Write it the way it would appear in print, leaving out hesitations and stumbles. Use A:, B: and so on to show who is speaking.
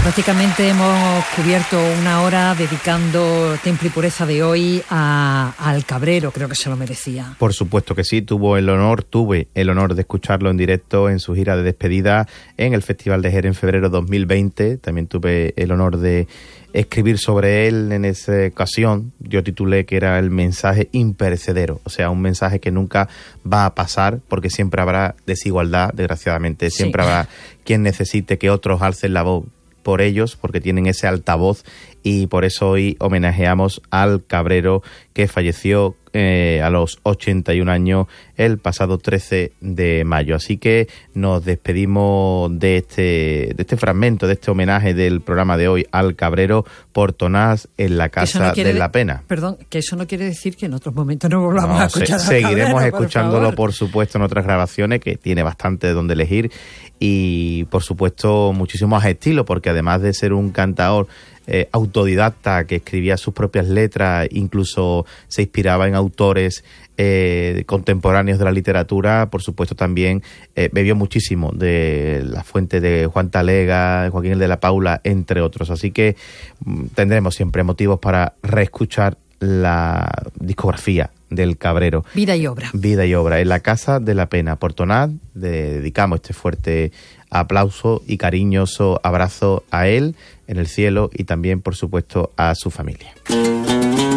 A: Prácticamente hemos cubierto una hora dedicando Templo y Pureza de hoy al Cabrero, creo que se lo merecía.
B: Por supuesto que sí, tuve el honor de escucharlo en directo en su gira de despedida en el Festival de Jerez en febrero 2020. También tuve el honor de escribir sobre él en esa ocasión. Yo titulé que era el mensaje imperecedero, o sea, un mensaje que nunca va a pasar porque siempre habrá desigualdad, desgraciadamente. Sí. Siempre habrá quien necesite que otros alcen la voz por ellos, porque tienen ese altavoz, y por eso hoy homenajeamos al Cabrero, que falleció a los 81 años el pasado 13 de mayo. Así que nos despedimos de este fragmento, de este homenaje del programa de hoy al Cabrero por Tonás en la Casa de la Pena.
A: Perdón, que eso no quiere decir que en otros momentos no volvamos a escuchar al
B: seguiremos
A: Cabrero,
B: escuchándolo, por supuesto, en otras grabaciones, que tiene bastante de donde elegir, y por supuesto muchísimo más estilo, porque además de ser un cantador autodidacta que escribía sus propias letras, incluso se inspiraba en autores contemporáneos de la literatura, por supuesto también bebió muchísimo de la fuente de Juan Talega, Joaquín el de la Paula, entre otros. Así que tendremos siempre motivos para reescuchar la discografía del Cabrero.
A: Vida y obra.
B: Vida y obra. En la Casa de la Pena, por Tonás, dedicamos este fuerte aplauso y cariñoso abrazo a él en el cielo y también, por supuesto, a su familia.